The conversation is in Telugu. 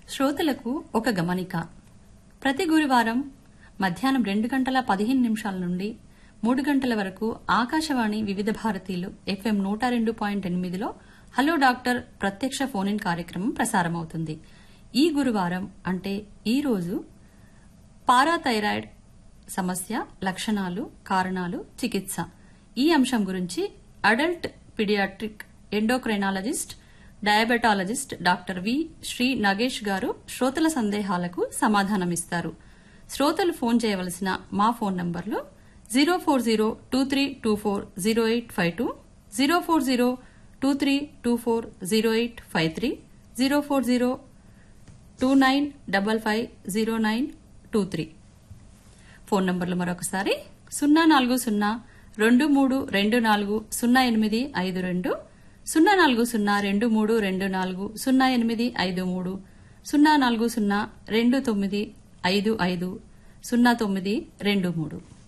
శ్రోతలకు ఒక గమనిక. ప్రతి గురువారం మధ్యాహ్నం 2:15 నుండి 3 గంటల వరకు ఆకాశవాణి వివిధ భారతీలు FM 102.8లో హలో డాక్టర్ ప్రత్యక్ష ఫోన్ ఇన్ కార్యక్రమం ప్రసారమవుతుంది. ఈ గురువారం అంటే ఈ రోజు పారాథైరాయిడ్ సమస్య, లక్షణాలు, కారణాలు, చికిత్స ఈ అంశం గురించి adult paediatric endocrinologist, diabetologist doctor V. Shri Nagesh గారు శ్రోతల సందేహాలకు సమాధానమిస్తారు. శ్రోతలు ఫోన్ చేయవలసిన మా ఫోన్ నంబర్లు 04023240852, 04023240853, 04029550923. ఫోన్ నంబర్లు మరొకసారి 04023240852, 04023240853, 04029550923.